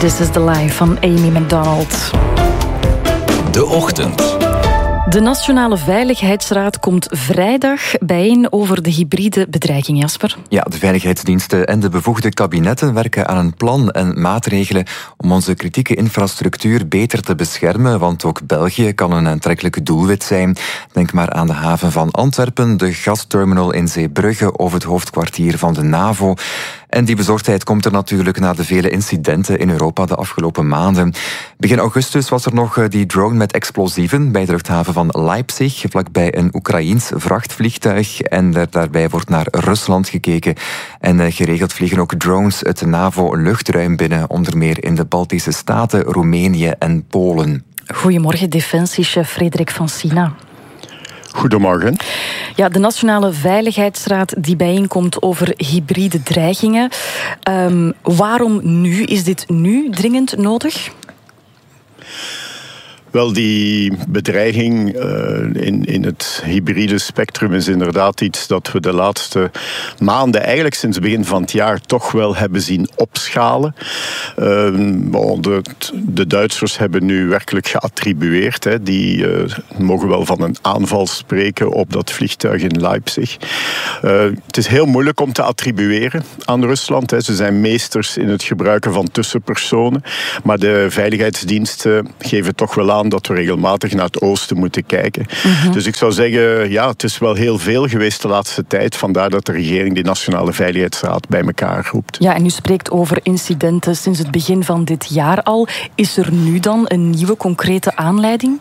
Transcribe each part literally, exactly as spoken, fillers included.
This is the Life van Amy MacDonald. De Ochtend. De Nationale Veiligheidsraad komt vrijdag bijeen over de hybride bedreiging, Jasper. Ja, de veiligheidsdiensten en de bevoegde kabinetten werken aan een plan en maatregelen om onze kritieke infrastructuur beter te beschermen, want ook België kan een aantrekkelijk doelwit zijn. Denk maar aan de haven van Antwerpen, de gasterminal in Zeebrugge of het hoofdkwartier van de NAVO. En die bezorgdheid komt er natuurlijk na de vele incidenten in Europa de afgelopen maanden. Begin augustus was er nog die drone met explosieven bij de luchthaven van Leipzig, vlakbij een Oekraïens vrachtvliegtuig. En er, daarbij wordt naar Rusland gekeken. En geregeld vliegen ook drones het NAVO-luchtruim binnen, onder meer in de Baltische Staten, Roemenië en Polen. Goedemorgen, defensiechef Frederik van Sina. Goedemorgen. Ja, de Nationale Veiligheidsraad die bijeenkomt over hybride dreigingen. Um, waarom nu? Is dit nu dringend nodig? Wel, die bedreiging uh, in, in het hybride spectrum is inderdaad iets dat we de laatste maanden, eigenlijk sinds het begin van het jaar, toch wel hebben zien opschalen. Uh, bon, de, de Duitsers hebben nu werkelijk geattribueerd. Hè. Die uh, mogen wel van een aanval spreken op dat vliegtuig in Leipzig. Uh, het is heel moeilijk om te attribueren aan Rusland. Hè. Ze zijn meesters in het gebruiken van tussenpersonen. Maar de veiligheidsdiensten geven toch wel aan dat we regelmatig naar het oosten moeten kijken. Mm-hmm. Dus ik zou zeggen, ja, het is wel heel veel geweest de laatste tijd. Vandaar dat de regering die Nationale Veiligheidsraad bij elkaar roept. Ja, en u spreekt over incidenten sinds het begin van dit jaar al. Is er nu dan een nieuwe concrete aanleiding?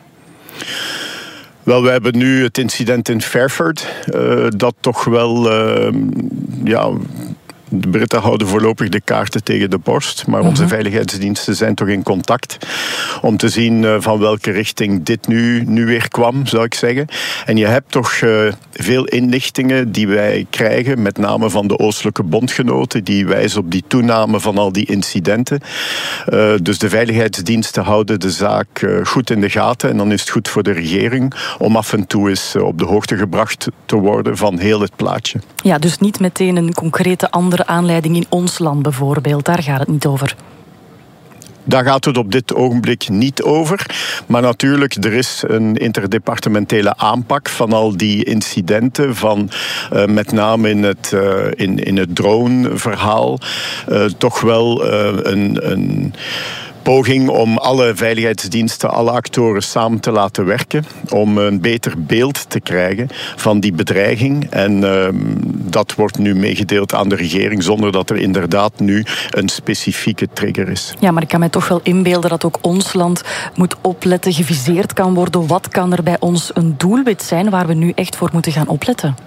Wel, we hebben nu het incident in Fairford, uh, dat toch wel, uh, ja... De Britten houden voorlopig de kaarten tegen de borst, maar onze uh-huh. veiligheidsdiensten zijn toch in contact om te zien van welke richting dit nu, nu weer kwam, zou ik zeggen. En je hebt toch uh, veel inlichtingen die wij krijgen, met name van de oostelijke bondgenoten, die wijzen op die toename van al die incidenten. Uh, dus de veiligheidsdiensten houden de zaak uh, goed in de gaten en dan is het goed voor de regering om af en toe eens uh, op de hoogte gebracht te worden van heel het plaatje. Ja, dus niet meteen een concrete andere aanleiding in ons land bijvoorbeeld, daar gaat het niet over. Daar gaat het op dit ogenblik niet over. Maar natuurlijk, er is een interdepartementele aanpak van al die incidenten, van uh, met name in het, uh, in, in het drone-verhaal, uh, toch wel uh, een... een poging om alle veiligheidsdiensten, alle actoren samen te laten werken, om een beter beeld te krijgen van die bedreiging. En uh, dat wordt nu meegedeeld aan de regering, zonder dat er inderdaad nu een specifieke trigger is. Ja, maar ik kan mij toch wel inbeelden dat ook ons land moet opletten, geviseerd kan worden. Wat kan er bij ons een doelwit zijn waar we nu echt voor moeten gaan opletten?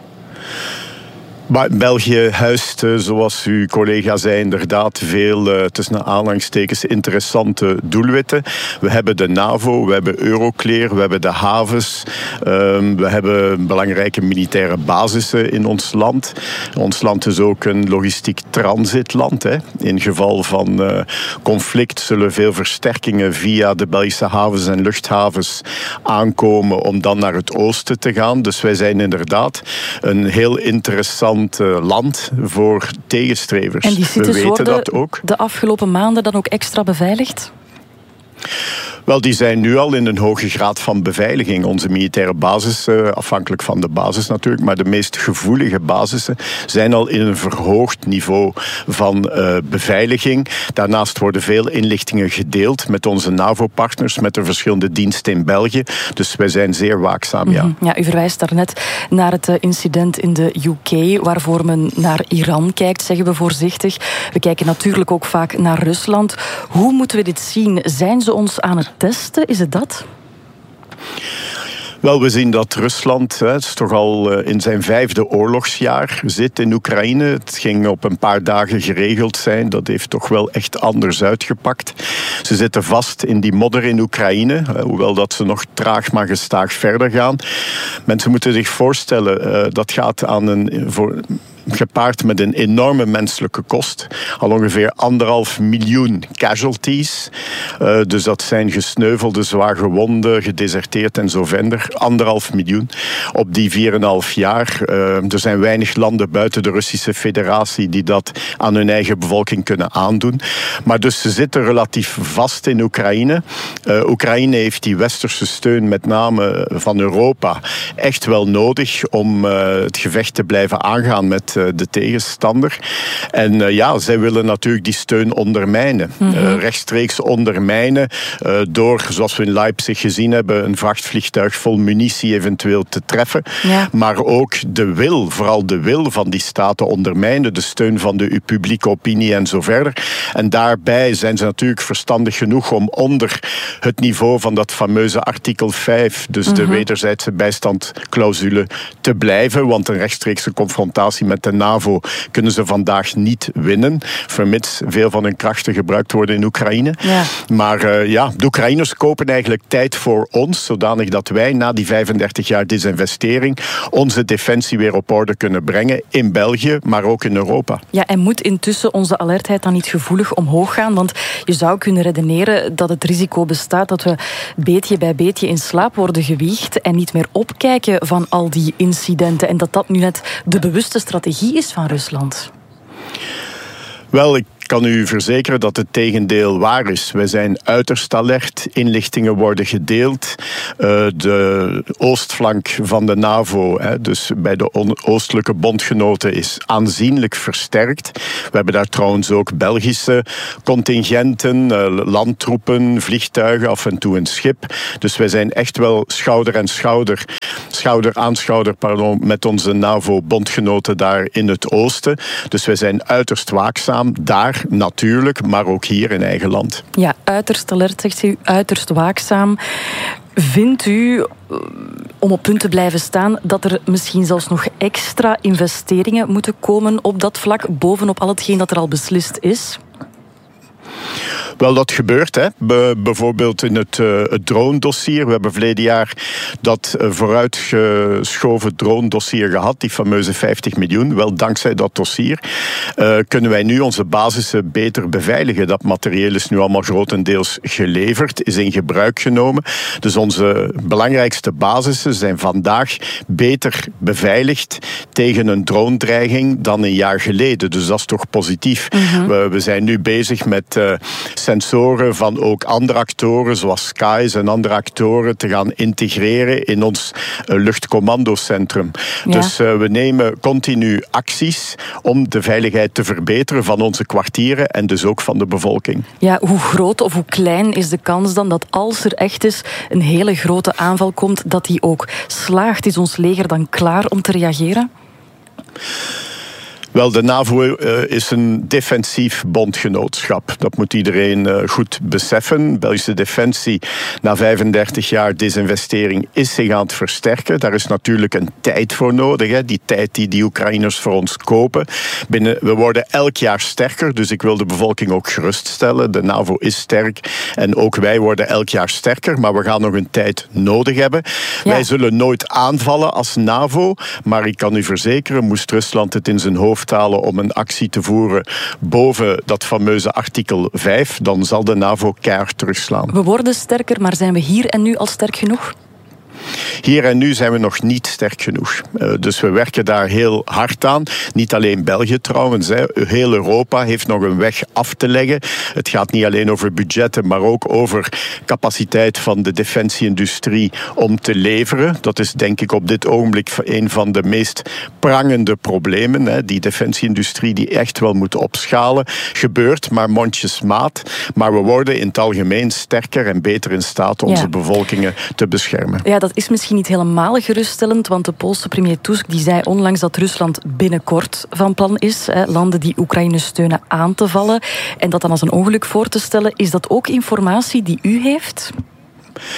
Maar België huist, zoals uw collega zei, inderdaad veel, tussen aanhalingstekens, interessante doelwitten. We hebben de NAVO, we hebben Euroclear, we hebben de havens, um, we hebben belangrijke militaire basissen in ons land. Ons land is ook een logistiek transitland. Hè. In geval van uh, conflict zullen veel versterkingen via de Belgische havens en luchthavens aankomen om dan naar het oosten te gaan. Dus wij zijn inderdaad een heel interessant land voor tegenstrevers. En die we weten worden dat ook. De afgelopen maanden dan ook extra beveiligd? Wel, die zijn nu al in een hoge graad van beveiliging. Onze militaire basis, afhankelijk van de basis natuurlijk, maar de meest gevoelige basissen zijn al in een verhoogd niveau van uh, beveiliging. Daarnaast worden veel inlichtingen gedeeld met onze NAVO-partners, met de verschillende diensten in België. Dus wij zijn zeer waakzaam, ja. Mm-hmm. Ja, u verwijst daarnet naar het incident in de U K, waarvoor men naar Iran kijkt, zeggen we voorzichtig. We kijken natuurlijk ook vaak naar Rusland. Hoe moeten we dit zien? Zijn ze ons aan het testen? Is het dat? Wel, we zien dat Rusland, het is toch al in zijn vijfde oorlogsjaar, zit in Oekraïne. Het ging op een paar dagen geregeld zijn. Dat heeft toch wel echt anders uitgepakt. Ze zitten vast in die modder in Oekraïne, hoewel dat ze nog traag maar gestaag verder gaan. Mensen moeten zich voorstellen, dat gaat aan een... Voor, gepaard met een enorme menselijke kost. Al ongeveer anderhalf miljoen casualties. Uh, dus dat zijn gesneuvelde, zwaar gewonden, gedeserteerd en zo verder. Anderhalf miljoen op die vier en een half jaar. Uh, er zijn weinig landen buiten de Russische Federatie die dat aan hun eigen bevolking kunnen aandoen. Maar dus ze zitten relatief vast in Oekraïne. Uh, Oekraïne heeft die westerse steun, met name van Europa, echt wel nodig om uh, het gevecht te blijven aangaan met uh, de tegenstander. En uh, ja, zij willen natuurlijk die steun ondermijnen. Mm-hmm. Uh, rechtstreeks ondermijnen uh, door, zoals we in Leipzig gezien hebben, een vrachtvliegtuig vol munitie eventueel te treffen. Ja. Maar ook de wil, vooral de wil van die staten ondermijnen, de steun van de publieke opinie en zo verder. En daarbij zijn ze natuurlijk verstandig genoeg om onder het niveau van dat fameuze artikel vijf, dus mm-hmm. de wederzijdse bijstandclausule, te blijven. Want een rechtstreekse confrontatie met de NAVO kunnen ze vandaag niet winnen, vermits veel van hun krachten gebruikt worden in Oekraïne. Ja. Maar uh, ja, de Oekraïners kopen eigenlijk tijd voor ons, zodanig dat wij na die vijfendertig jaar disinvestering onze defensie weer op orde kunnen brengen in België, maar ook in Europa. Ja, en moet intussen onze alertheid dan niet gevoelig omhoog gaan? Want je zou kunnen redeneren dat het risico bestaat dat we beetje bij beetje in slaap worden gewiegd en niet meer opkijken van al die incidenten en dat dat nu net de bewuste strategie is van Rusland. Wel, ik Ik kan u verzekeren dat het tegendeel waar is. Wij zijn uiterst alert. Inlichtingen worden gedeeld. Uh, de oostflank van de NAVO, hè, dus bij de oostelijke bondgenoten, is aanzienlijk versterkt. We hebben daar trouwens ook Belgische contingenten, uh, landtroepen, vliegtuigen, af en toe een schip. Dus wij zijn echt wel schouder en schouder, schouder aan schouder, pardon, met onze NAVO-bondgenoten daar in het oosten. Dus wij zijn uiterst waakzaam daar. Natuurlijk, maar ook hier in eigen land. Ja, uiterst alert, zegt u, uiterst waakzaam. Vindt u, om op punt te blijven staan, dat er misschien zelfs nog extra investeringen moeten komen op dat vlak, bovenop al hetgeen dat er al beslist is? Wel, dat gebeurt. Hè. Be- bijvoorbeeld in het, uh, het drone-dossier. We hebben verleden jaar dat uh, vooruitgeschoven drone-dossier gehad, die fameuze vijftig miljoen. Wel, dankzij dat dossier uh, kunnen wij nu onze basissen beter beveiligen. Dat materieel is nu allemaal grotendeels geleverd, is in gebruik genomen. Dus onze belangrijkste basissen zijn vandaag beter beveiligd tegen een drone-dreiging dan een jaar geleden. Dus dat is toch positief. Mm-hmm. We, we zijn nu bezig met uh, sensoren van ook andere actoren, zoals Skies en andere actoren, te gaan integreren in ons uh, luchtcommandocentrum. Ja. Dus uh, we nemen continu acties om de veiligheid te verbeteren van onze kwartieren en dus ook van de bevolking. Ja, hoe groot of hoe klein is de kans dan dat als er echt eens een hele grote aanval komt, dat die ook slaagt? Is ons leger dan klaar om te reageren? Wel, de NAVO uh, is een defensief bondgenootschap. Dat moet iedereen uh, goed beseffen. Belgische defensie, na vijfendertig jaar disinvestering, is zich aan het versterken. Daar is natuurlijk een tijd voor nodig. Hè. Die tijd die die Oekraïners voor ons kopen. Binnen, we worden elk jaar sterker, dus ik wil de bevolking ook geruststellen. De NAVO is sterk en ook wij worden elk jaar sterker, maar we gaan nog een tijd nodig hebben. Ja. Wij zullen nooit aanvallen als NAVO, maar ik kan u verzekeren, moest Rusland het in zijn hoofd halen om een actie te voeren boven dat fameuze artikel vijf, dan zal de NAVO keihard terugslaan. We worden sterker, maar zijn we hier en nu al sterk genoeg? Hier en nu zijn we nog niet sterk genoeg. Uh, dus we werken daar heel hard aan. Niet alleen België trouwens. Hè. Heel Europa heeft nog een weg af te leggen. Het gaat niet alleen over budgetten, maar ook over capaciteit van de defensieindustrie om te leveren. Dat is denk ik op dit ogenblik een van de meest prangende problemen. Hè. Die defensieindustrie die echt wel moet opschalen. Gebeurt, maar mondjesmaat. Maar we worden in het algemeen sterker en beter in staat onze ja. bevolkingen te beschermen. Ja, dat is misschien niet helemaal geruststellend, want de Poolse premier Tusk die zei onlangs dat Rusland binnenkort van plan is hè, landen die Oekraïne steunen aan te vallen en dat dan als een ongeluk voor te stellen. Is dat ook informatie die u heeft?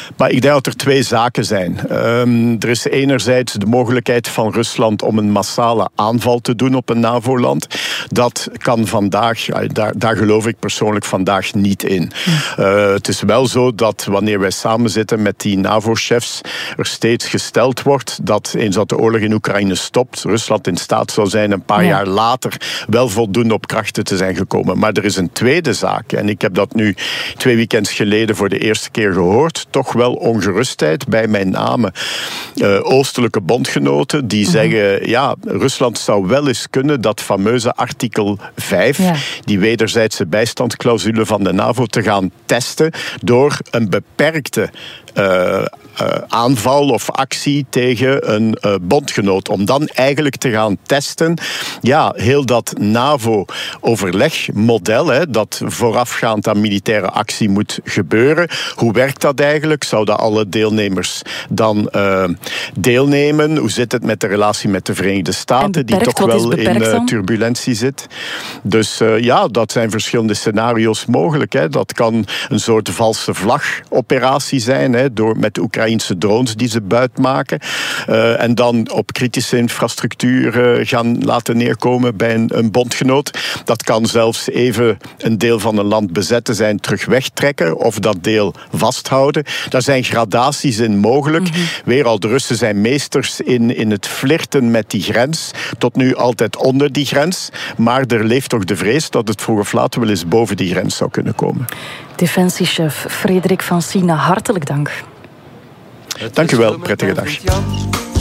Maar ik denk dat er twee zaken zijn. Um, er is enerzijds de mogelijkheid van Rusland om een massale aanval te doen op een NAVO-land. Dat kan vandaag, daar, daar geloof ik persoonlijk vandaag niet in. Uh, het is wel zo dat wanneer wij samenzitten met die NAVO-chefs, er steeds gesteld wordt dat eens dat de oorlog in Oekraïne stopt, Rusland in staat zal zijn een paar ja. jaar later wel voldoende op krachten te zijn gekomen. Maar er is een tweede zaak, en ik heb dat nu twee weekends geleden voor de eerste keer gehoord, toch wel ongerustheid bij met name uh, oostelijke bondgenoten die mm-hmm. zeggen, ja, Rusland zou wel eens kunnen dat fameuze artikel vijf, ja. die wederzijdse bijstandsclausule van de NAVO, te gaan testen door een beperkte Uh, uh, aanval of actie tegen een uh, bondgenoot. Om dan eigenlijk te gaan testen, ja, heel dat NAVO-overlegmodel, hè, dat voorafgaand aan militaire actie moet gebeuren. Hoe werkt dat eigenlijk? Zouden alle deelnemers dan uh, deelnemen? Hoe zit het met de relatie met de Verenigde Staten, beperkt, die toch wel in uh, dan? turbulentie zit? Dus uh, ja, dat zijn verschillende scenario's mogelijk. Hè. Dat kan een soort valse vlag-operatie zijn, hè, door met de Oekraïnse drones die ze buitmaken. Uh, en dan op kritische infrastructuur uh, gaan laten neerkomen bij een, een bondgenoot. Dat kan zelfs even een deel van een land bezetten zijn, terug wegtrekken of dat deel vasthouden. Daar zijn gradaties in mogelijk. Mm-hmm. Weer al, de Russen zijn meesters in, in het flirten met die grens. Tot nu altijd onder die grens. Maar er leeft toch de vrees dat het vroeg of laat wel eens boven die grens zou kunnen komen. Defensiechef Frederik van Siene, hartelijk dank. Dank u wel, prettige dag.